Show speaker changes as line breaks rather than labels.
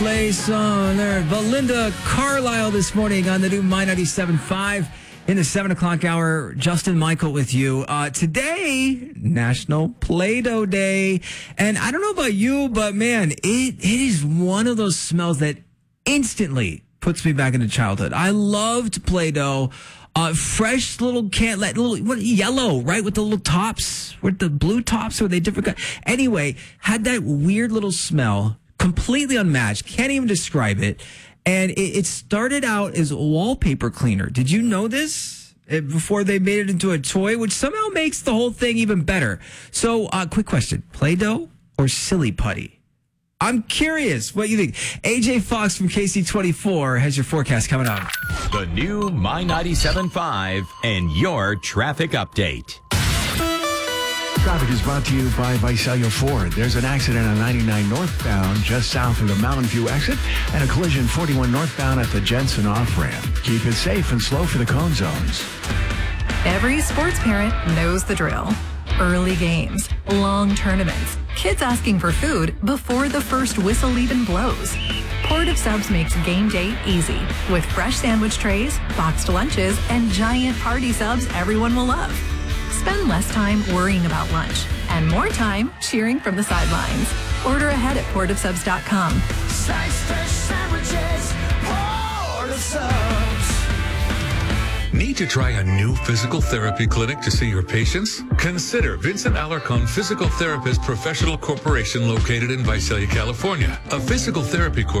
Place on there. Belinda Carlisle this morning on the new My 97.5 in the 7 o'clock hour. Justin Michael with you. Today, National Play-Doh Day. And I don't know about you, but man, it is one of those smells that instantly puts me back into childhood. I loved Play-Doh. Fresh little yellow, right? With the little tops, with the blue tops, or they different? Anyway, had that weird little smell. Completely unmatched. Can't even describe it. And it started out as a wallpaper cleaner. Did you know this? Before they made it into a toy, which somehow makes the whole thing even better. So, quick question. Play-Doh or Silly Putty? I'm curious what you think. AJ Fox from KC24 has your forecast coming up.
The new My 97.5 and your traffic update.
Traffic is brought to you by Visalia Ford. There's an accident on 99 northbound just south of the Mountain View exit and a collision 41 northbound at the Jensen off-ramp. Keep it safe and slow for the cone zones.
Every sports parent knows the drill. Early games, long tournaments, kids asking for food before the first whistle even blows. Port of Subs makes game day easy with fresh sandwich trays, boxed lunches, and giant party subs everyone will love. Spend less time worrying about lunch and more time cheering from the sidelines. Order ahead at portofsubs.com.
Slice fresh sandwiches, Port of Subs.
Need to try a new physical therapy clinic to see your patients? Consider Vincent Alarcon Physical Therapist Professional Corporation located in Visalia, California. A physical therapy